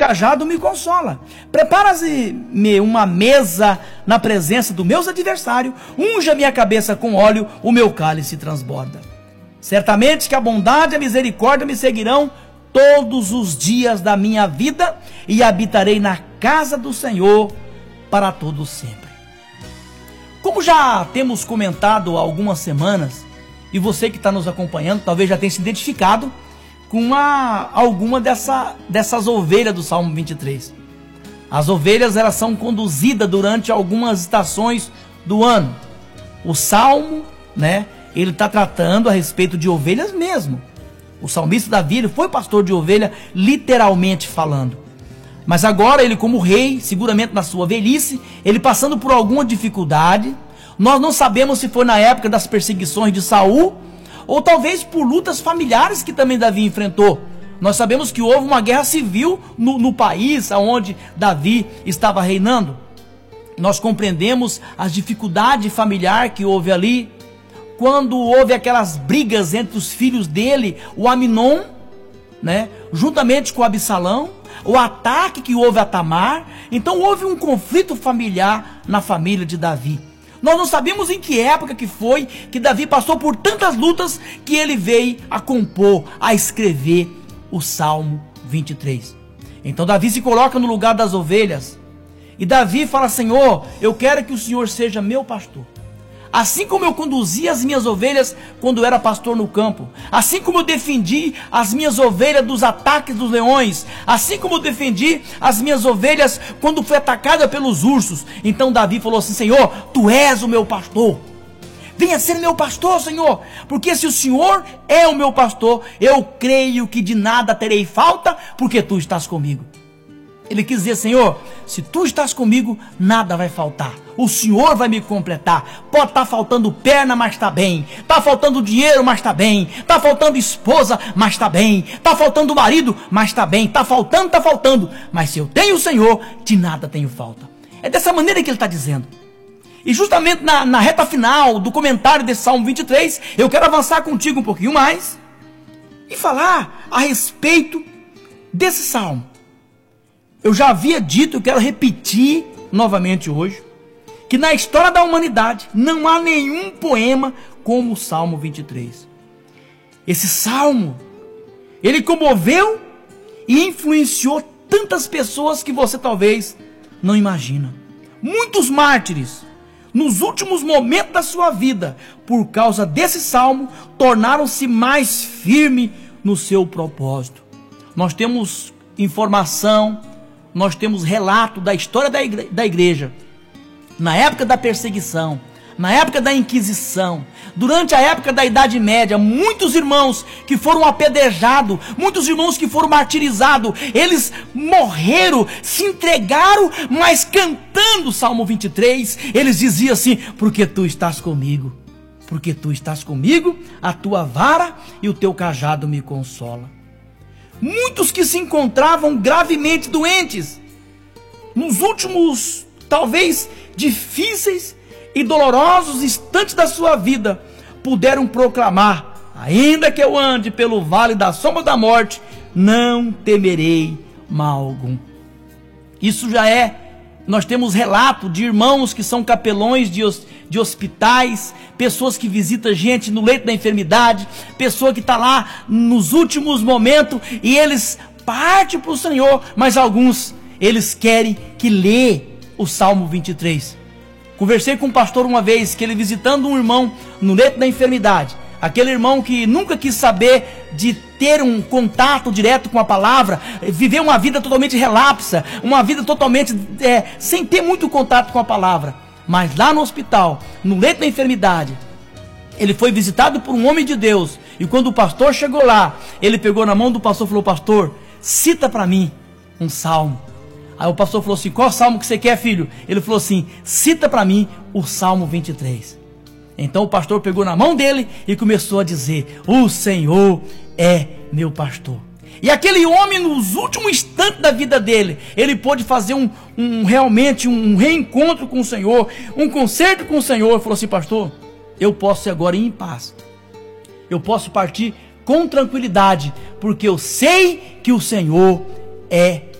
cajado me consola. Prepara-me uma mesa na presença dos meus adversários, unja minha cabeça com óleo, o meu cálice transborda. Certamente que a bondade e a misericórdia me seguirão todos os dias da minha vida, e habitarei na casa do Senhor para todo sempre. Como já temos comentado há algumas semanas, e você que está nos acompanhando talvez já tenha se identificado com alguma dessas ovelhas do Salmo 23. As ovelhas, elas são conduzidas durante algumas estações do ano. O Salmo, ele está tratando a respeito de ovelhas mesmo. O salmista Davi, ele foi pastor de ovelha, literalmente falando. Mas agora ele, como rei, seguramente na sua velhice, ele passando por alguma dificuldade. Nós não sabemos se foi na época das perseguições de Saul, ou talvez por lutas familiares que também Davi enfrentou. Nós sabemos que houve uma guerra civil no país onde Davi estava reinando. Nós compreendemos as dificuldades familiares que houve ali, quando houve aquelas brigas entre os filhos dele, o Aminon, juntamente com o Absalão, o ataque que houve a Tamar. Então houve um conflito familiar na família de Davi. Nós não sabemos em que época que foi que Davi passou por tantas lutas que ele veio a compor, a escrever o Salmo 23. Então Davi se coloca no lugar das ovelhas, e Davi fala: Senhor, eu quero que o Senhor seja meu pastor. Assim como eu conduzi as minhas ovelhas quando eu era pastor no campo, assim como eu defendi as minhas ovelhas dos ataques dos leões, assim como eu defendi as minhas ovelhas quando fui atacada pelos ursos. Então Davi falou assim: Senhor, tu és o meu pastor, venha ser meu pastor, Senhor, porque se o Senhor é o meu pastor, eu creio que de nada terei falta, porque tu estás comigo. Ele quis dizer: Senhor, se tu estás comigo, nada vai faltar. O Senhor vai me completar. Pode estar faltando perna, mas está bem. Está faltando dinheiro, mas está bem. Está faltando esposa, mas está bem. Está faltando marido, mas está bem. Está faltando. Mas se eu tenho o Senhor, de nada tenho falta. É dessa maneira que ele está dizendo. E justamente na reta final do comentário desse Salmo 23, eu quero avançar contigo um pouquinho mais e falar a respeito desse Salmo. Eu já havia dito, eu quero repetir novamente hoje, que na história da humanidade não há nenhum poema como o Salmo 23. Esse Salmo, ele comoveu e influenciou tantas pessoas que você talvez não imagina. Muitos mártires, nos últimos momentos da sua vida, por causa desse Salmo, tornaram-se mais firmes no seu propósito. Nós temos informação, nós temos relato da história da igreja, na época da perseguição, na época da Inquisição, durante a época da Idade Média, muitos irmãos que foram apedrejados, muitos irmãos que foram martirizados, eles morreram, se entregaram, mas cantando o Salmo 23, eles diziam assim: porque tu estás comigo, a tua vara e o teu cajado me consola. Muitos que se encontravam gravemente doentes, nos últimos, talvez, difíceis e dolorosos instantes da sua vida, puderam proclamar: ainda que eu ande pelo vale da sombra da morte, não temerei mal algum. Isso já nós temos relato de irmãos que são capelões de hospitais, pessoas que visitam gente no leito da enfermidade, pessoa que está lá nos últimos momentos e eles partem para o Senhor, mas alguns, eles querem que lê o Salmo 23. Conversei com um pastor uma vez, que ele visitando um irmão no leito da enfermidade, aquele irmão que nunca quis saber de ter um contato direto com a palavra, viver uma vida totalmente relapsa, uma vida totalmente sem ter muito contato com a palavra. Mas lá no hospital, no leito da enfermidade, ele foi visitado por um homem de Deus, e quando o pastor chegou lá, ele pegou na mão do pastor e falou: pastor, cita para mim um salmo. Aí o pastor falou assim: qual salmo que você quer, filho? Ele falou assim: cita para mim o Salmo 23. Então o pastor pegou na mão dele e começou a dizer: o Senhor é meu pastor. E aquele homem, nos últimos instantes da vida dele, ele pôde fazer realmente um reencontro com o Senhor, um concerto com o Senhor. Ele falou assim: pastor, eu posso agora ir em paz, eu posso partir com tranquilidade, porque eu sei que o Senhor é